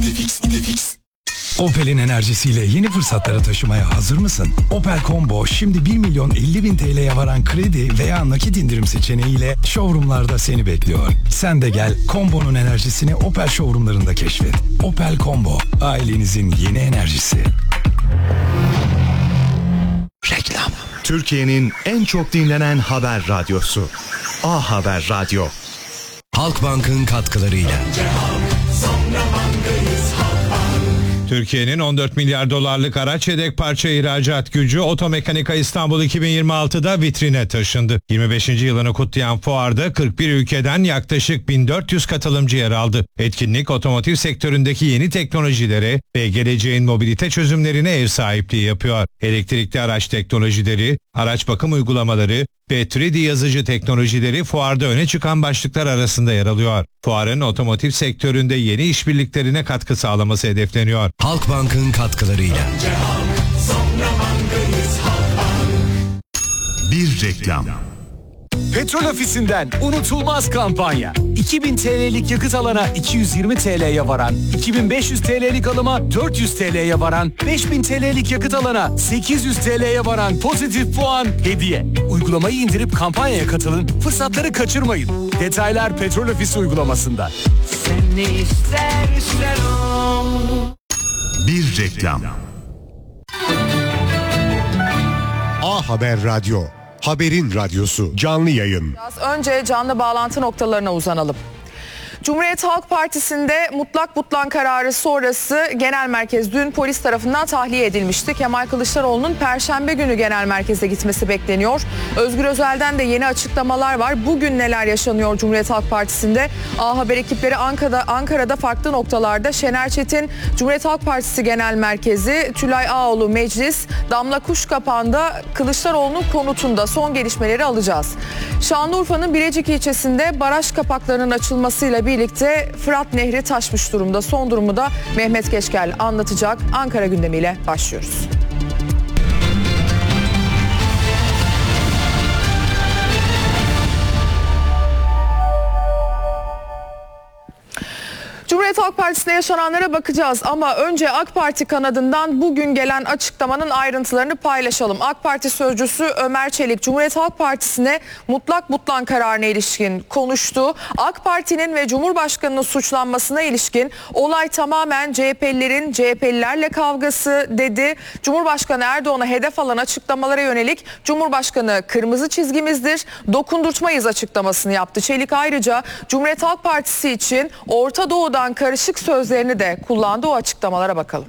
Opel'in enerjisiyle yeni fırsatlara taşımaya hazır mısın? Opel Combo şimdi 1 milyon 50 bin TL'ye varan kredi veya nakit indirim seçeneğiyle showroomlarda seni bekliyor. Sen de gel Combo'nun enerjisini Opel showroomlarında keşfet. Opel Combo, ailenizin yeni enerjisi. Reklam. Türkiye'nin en çok dinlenen haber radyosu. A Haber Radyo. Halkbank'ın katkılarıyla. Türkiye'nin 14 milyar dolarlık araç yedek parça ihracat gücü Otomekanika İstanbul 2026'da vitrine taşındı. 25. yılını kutlayan fuarda 41 ülkeden yaklaşık 1400 katılımcı yer aldı. Etkinlik otomotiv sektöründeki yeni teknolojilere ve geleceğin mobilite çözümlerine ev sahipliği yapıyor. Elektrikli araç teknolojileri, araç bakım uygulamaları ve 3D yazıcı teknolojileri fuarda öne çıkan başlıklar arasında yer alıyor. Fuarın otomotiv sektöründe yeni işbirliklerine katkı sağlaması hedefleniyor. Halkbank'ın katkılarıyla. Bir reklam. Petrol Ofisi'nden unutulmaz kampanya. 2000 TL'lik yakıt alana 220 TL'ye varan, 2500 TL'lik alıma 400 TL'ye varan, 5000 TL'lik yakıt alana 800 TL'ye varan pozitif puan hediye. Uygulamayı indirip kampanyaya katılın, fırsatları kaçırmayın. Detaylar Petrol Ofisi uygulamasında. Sen ne istersen o. Bir reklam. A Haber Radyo. Haberin radyosu. Canlı yayın. Önce canlı bağlantı noktalarına uzanalım. Cumhuriyet Halk Partisi'nde mutlak butlan kararı sonrası genel merkez dün polis tarafından tahliye edilmişti. Kemal Kılıçdaroğlu'nun Perşembe günü genel merkeze gitmesi bekleniyor. Özgür Özel'den de yeni açıklamalar var. Bugün neler yaşanıyor Cumhuriyet Halk Partisi'nde? A Haber ekipleri Ankara'da farklı noktalarda Şener Çetin Cumhuriyet Halk Partisi Genel Merkezi, Tülay Ağoğlu Meclis, Damla Kuşkapan'da Kılıçdaroğlu'nun konutunda son gelişmeleri alacağız. Şanlıurfa'nın Birecik ilçesinde baraj kapaklarının açılmasıyla birlikte Fırat Nehri taşmış durumda. Son durumu da Mehmet Keşkel anlatacak. Ankara gündemiyle başlıyoruz. Cumhuriyet Halk Partisi'nde yaşananlara bakacağız ama önce AK Parti kanadından bugün gelen açıklamanın ayrıntılarını paylaşalım. AK Parti sözcüsü Ömer Çelik, Cumhuriyet Halk Partisi'ne mutlak butlan kararına ilişkin konuştu. AK Parti'nin ve Cumhurbaşkanı'nın suçlanmasına ilişkin olay tamamen CHP'lilerle kavgası dedi. Cumhurbaşkanı Erdoğan'a hedef alan açıklamalara yönelik Cumhurbaşkanı kırmızı çizgimizdir, dokundurtmayız açıklamasını yaptı. Çelik ayrıca Cumhuriyet Halk Partisi için Orta Doğu'dan karışık sözlerini de kullandı. O açıklamalara bakalım.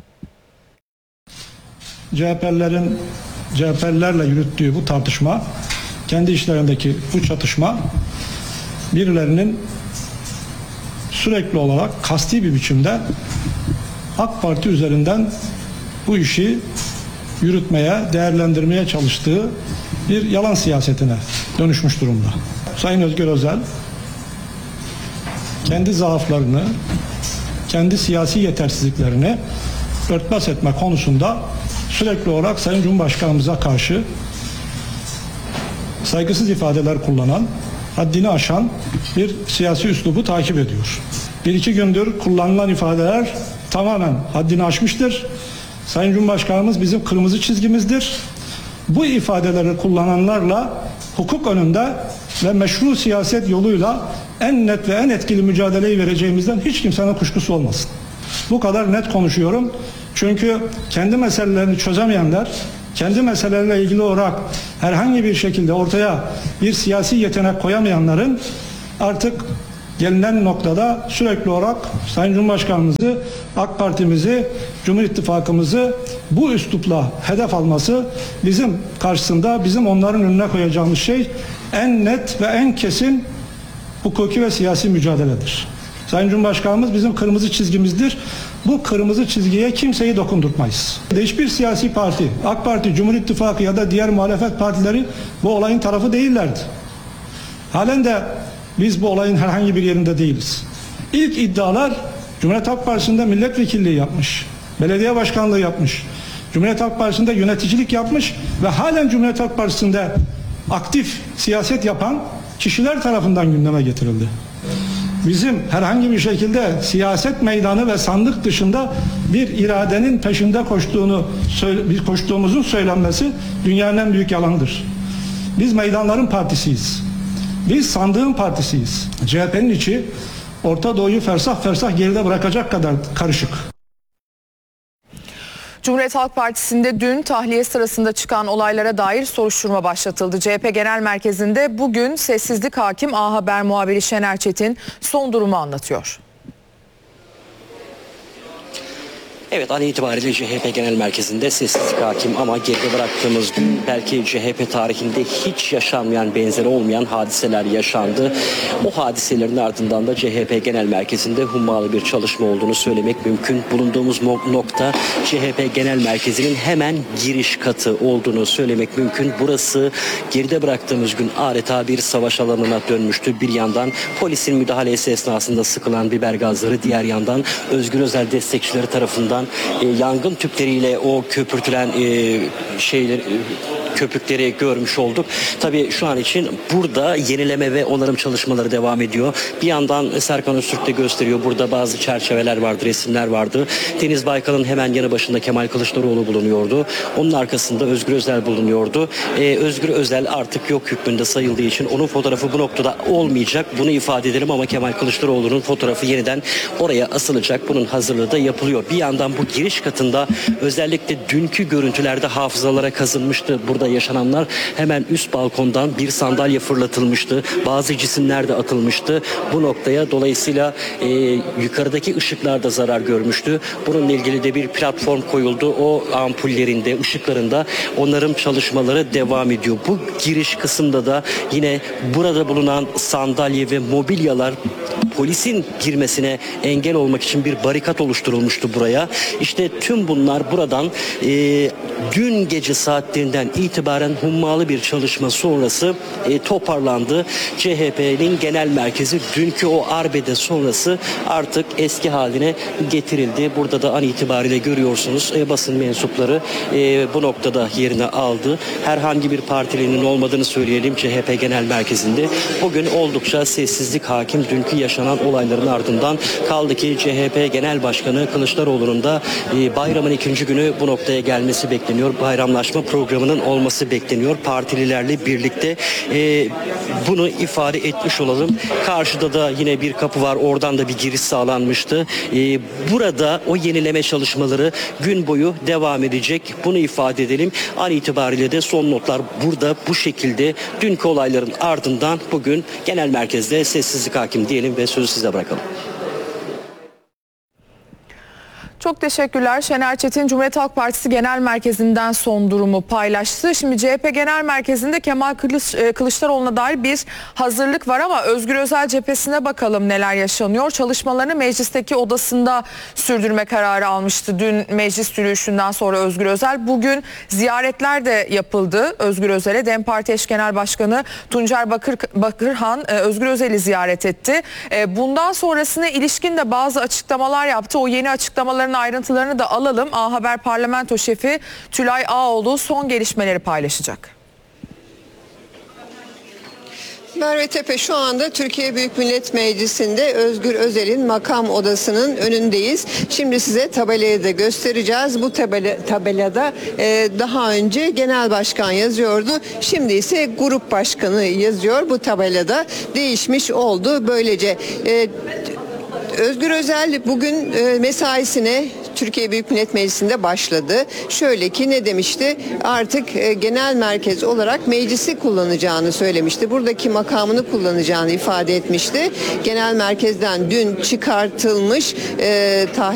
CHP'lilerle yürüttüğü bu tartışma, kendi işlerindeki bu çatışma birilerinin sürekli olarak kasti bir biçimde AK Parti üzerinden bu işi yürütmeye, değerlendirmeye çalıştığı bir yalan siyasetine dönüşmüş durumda. Sayın Özgür Özel kendi zaaflarını, kendi siyasi yetersizliklerini örtbas etme konusunda sürekli olarak Sayın Cumhurbaşkanımıza karşı saygısız ifadeler kullanan, haddini aşan bir siyasi üslubu takip ediyor. Bir iki gündür kullanılan ifadeler tamamen haddini aşmıştır. Sayın Cumhurbaşkanımız bizim kırmızı çizgimizdir. Bu ifadeleri kullananlarla hukuk önünde ve meşru siyaset yoluyla en net ve en etkili mücadeleyi vereceğimizden hiç kimsenin kuşkusu olmasın. Bu kadar net konuşuyorum. Çünkü kendi meselelerini çözemeyenler, kendi meseleleriyle ilgili olarak herhangi bir şekilde ortaya bir siyasi yetenek koyamayanların artık gelinen noktada sürekli olarak Sayın Cumhurbaşkanımızı, AK Parti'mizi, Cumhur İttifakımızı bu üslupla hedef alması bizim karşısında, bizim onların önüne koyacağımız şey en net ve en kesin hukuki ve siyasi mücadeledir. Sayın Cumhurbaşkanımız bizim kırmızı çizgimizdir. Bu kırmızı çizgiye kimseyi dokundurtmayız. Hiçbir siyasi parti, AK Parti, Cumhur İttifakı ya da diğer muhalefet partileri bu olayın tarafı değillerdi. Halen de biz bu olayın herhangi bir yerinde değiliz. İlk iddialar Cumhuriyet Halk Partisi'nde milletvekilliği yapmış, belediye başkanlığı yapmış, Cumhuriyet Halk Partisi'nde yöneticilik yapmış ve halen Cumhuriyet Halk Partisi'nde aktif siyaset yapan kişiler tarafından gündeme getirildi. bizim herhangi bir şekilde siyaset meydanı ve sandık dışında bir iradenin peşinde koştuğumuzun söylenmesi dünyanın en büyük yalanıdır. Biz meydanların partisiyiz. Biz sandığın partisiyiz. CHP'nin içi Orta Doğu'yu fersah fersah geride bırakacak kadar karışık. Cumhuriyet Halk Partisi'nde dün tahliye sırasında çıkan olaylara dair soruşturma başlatıldı. CHP Genel Merkezi'nde bugün sessizlik hakim A Haber muhabiri Şener Çetin son durumu anlatıyor. Evet, an itibariyle CHP Genel Merkezi'nde sessizlik hakim ama geride bıraktığımız gün belki CHP tarihinde hiç yaşanmayan, benzeri olmayan hadiseler yaşandı. O hadiselerin ardından da CHP Genel Merkezi'nde hummalı bir çalışma olduğunu söylemek mümkün. Bulunduğumuz nokta CHP Genel Merkezi'nin hemen giriş katı olduğunu söylemek mümkün. Burası geride bıraktığımız gün adeta bir savaş alanına dönmüştü. Bir yandan polisin müdahalesi esnasında sıkılan biber gazları, diğer yandan Özgür Özel destekçileri tarafından yangın tüpleriyle o köpürtülen köpükleri görmüş olduk. Tabii şu an için burada yenileme ve onarım çalışmaları devam ediyor. Bir yandan Serkan Öztürk de gösteriyor. Burada bazı çerçeveler vardı, resimler vardı. Deniz Baykal'ın hemen yanı başında Kemal Kılıçdaroğlu bulunuyordu. Onun arkasında Özgür Özel bulunuyordu. Özgür Özel artık yok hükmünde sayıldığı için onun fotoğrafı bu noktada olmayacak. Bunu ifade edelim ama Kemal Kılıçdaroğlu'nun fotoğrafı yeniden oraya asılacak. Bunun hazırlığı da yapılıyor. Bir yandan bu giriş katında özellikle dünkü görüntülerde hafızalara kazınmıştı. Burada yaşananlar, hemen üst balkondan bir sandalye fırlatılmıştı. Bazı cisimler de atılmıştı. Bu noktaya dolayısıyla yukarıdaki ışıklar da zarar görmüştü. Bununla ilgili de bir platform koyuldu. O ampullerinde, ışıklarında onarım çalışmaları devam ediyor. Bu giriş kısımda da yine burada bulunan sandalye ve mobilyalar polisin girmesine engel olmak için bir barikat oluşturulmuştu buraya. İşte tüm bunlar buradan dün gece saatlerinden itibaren hummalı bir çalışma sonrası toparlandı. CHP'nin genel merkezi dünkü o arbede sonrası artık eski haline getirildi. Burada da an itibariyle görüyorsunuz basın mensupları bu noktada yerini aldı. Herhangi bir partilinin olmadığını söyleyelim CHP genel merkezinde. Bugün oldukça sessizlik hakim dünkü yaşanan olayların ardından, kaldı ki CHP Genel Başkanı Kılıçdaroğlu'nun da bayramın ikinci günü bu noktaya gelmesi bekleniyor. Bayramlaşma programının olması bekleniyor. Partililerle birlikte bunu ifade etmiş olalım. Karşıda da yine bir kapı var. Oradan da bir giriş sağlanmıştı. Burada o yenileme çalışmaları gün boyu devam edecek. Bunu ifade edelim. An itibariyle de son notlar burada bu şekilde. Dünkü olayların ardından bugün genel merkezde sessizlik hakim diyelim ve sözü size bırakalım. Çok teşekkürler. Şener Çetin Cumhuriyet Halk Partisi Genel Merkezi'nden son durumu paylaştı. Şimdi CHP Genel Merkezi'nde Kemal Kılıçdaroğlu'na dair bir hazırlık var ama Özgür Özel cephesine bakalım neler yaşanıyor. Çalışmalarını meclisteki odasında sürdürme kararı almıştı dün meclis yürüyüşünden sonra Özgür Özel. Bugün ziyaretler de yapıldı Özgür Özel'e. DEM Parti Eş Genel Başkanı Tuncer Bakırhan Özgür Özel'i ziyaret etti. Bundan sonrasına ilişkin de bazı açıklamalar yaptı. O yeni açıklamaların ayrıntılarını da alalım. A Haber Parlamento Şefi Tülay Ağoğlu son gelişmeleri paylaşacak. Merve Tepe, şu anda Türkiye Büyük Millet Meclisi'nde Özgür Özel'in makam odasının önündeyiz. Şimdi size tabelayı da göstereceğiz. Bu tabelada daha önce Genel Başkan yazıyordu. Şimdi ise Grup Başkanı yazıyor. Bu tabelada değişmiş oldu. Böylece Özgür Özel bugün mesaisine Türkiye Büyük Millet Meclisi'nde başladı. Şöyle ki ne demişti? Artık genel merkez olarak meclisi kullanacağını söylemişti. Buradaki makamını kullanacağını ifade etmişti. Genel merkezden dün çıkartılmış